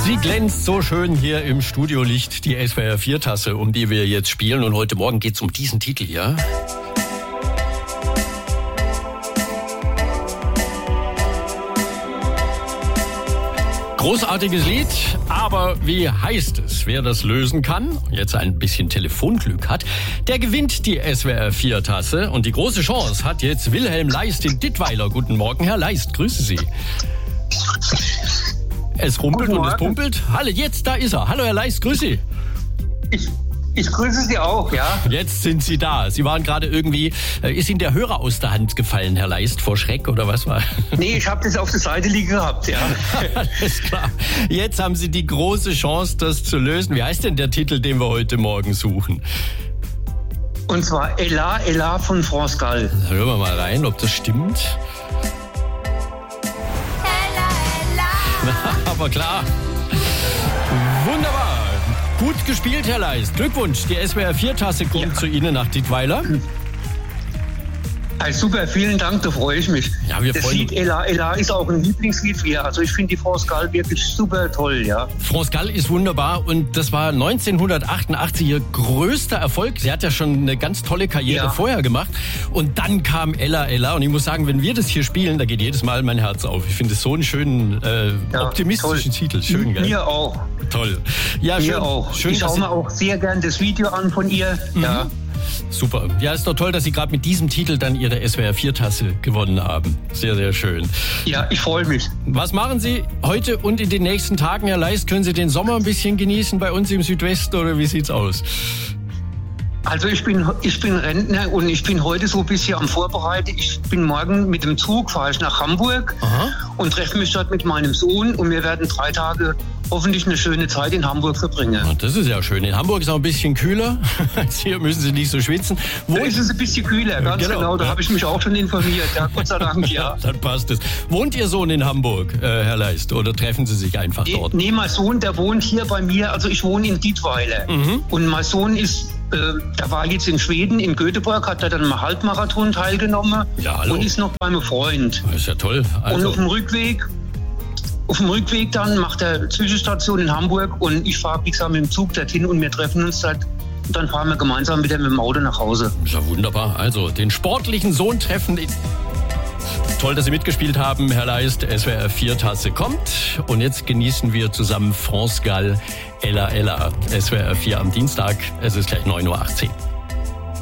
Sie glänzt so schön hier im Studiolicht, die SWR 4-Tasse, um die wir jetzt spielen. Und heute Morgen geht's um diesen Titel hier. Großartiges Lied, aber wie heißt es? Wer das lösen kann und jetzt ein bisschen Telefonglück hat, der gewinnt die SWR 4-Tasse. Und die große Chance hat jetzt Wilhelm Leist in Dittweiler. Guten Morgen, Herr Leist, grüße Sie. Es rumpelt und es pumpelt. Hallo, jetzt, da ist er. Hallo, Herr Leist, grüße Sie. Ich grüße Sie auch, ja. Jetzt sind Sie da. Sie waren gerade irgendwie, ist Ihnen der Hörer aus der Hand gefallen, Herr Leist, vor Schreck oder was war? Nee, ich habe das auf der Seite liegen gehabt, ja. Alles klar. Jetzt haben Sie die große Chance, das zu lösen. Wie heißt denn der Titel, den wir heute Morgen suchen? Und zwar Ella, Ella von France Gall. Da hören wir mal rein, ob das stimmt. Ella, Ella. Aber klar. Wunderbar. Gut gespielt, Herr Leist. Glückwunsch. Die SWR 4-Tasse kommt zu Ihnen nach Dittweiler. Also super, vielen Dank, da freue ich mich. Ja, wir das freuen Lied Ella, Ella ist auch ein Lieblingslied von ihr. Also ich finde die France Gall wirklich super toll, ja. France Gall ist wunderbar und das war 1988 ihr größter Erfolg. Sie hat ja schon eine ganz tolle Karriere vorher gemacht und dann kam Ella, Ella und ich muss sagen, wenn wir das hier spielen, da geht jedes Mal mein Herz auf. Ich finde es so einen schönen, optimistischen Titel. Schön, gell? Mir auch. Toll. Ja, mir auch. Schön, ich schaue mir auch sehr gern das Video an von ihr. Ja. Super. Ja, ist doch toll, dass Sie gerade mit diesem Titel dann Ihre SWR 4-Tasse gewonnen haben. Sehr, sehr schön. Ja, ich freue mich. Was machen Sie heute und in den nächsten Tagen, Herr Leist? Können Sie den Sommer ein bisschen genießen bei uns im Südwesten oder wie sieht's aus? Also ich bin Rentner und ich bin heute so ein bisschen am Vorbereiten. Ich bin morgen mit dem Zug, fahre ich nach Hamburg und treffe mich dort mit meinem Sohn und wir werden 3 Tage hoffentlich eine schöne Zeit in Hamburg verbringen. Das ist ja schön. In Hamburg ist auch ein bisschen kühler. Hier müssen Sie nicht so schwitzen. Da ist es ein bisschen kühler, ganz genau. Da habe ich mich auch schon informiert. Ja, Gott sei Dank, ja. Dann passt es. Wohnt Ihr Sohn in Hamburg, Herr Leist, oder treffen Sie sich einfach dort? Nee, mein Sohn, der wohnt hier bei mir. Also ich wohne in Dittweiler. Und mein Sohn ist... der war jetzt in Schweden, in Göteborg, hat er dann am Halbmarathon teilgenommen und ist noch bei einem Freund. Das ist ja toll. Also. Und auf dem Rückweg dann macht er Zwischenstation in Hamburg und ich fahre, wie gesagt, mit dem Zug dorthin und wir treffen uns und dann fahren wir gemeinsam wieder mit dem Auto nach Hause. Ist ja wunderbar. Also den sportlichen Sohn treffen. Toll, dass Sie mitgespielt haben, Herr Leist. SWR 4-Tasse kommt. Und jetzt genießen wir zusammen France Gall, Ella, Ella. SWR 4 am Dienstag. Es ist gleich 9:18 Uhr.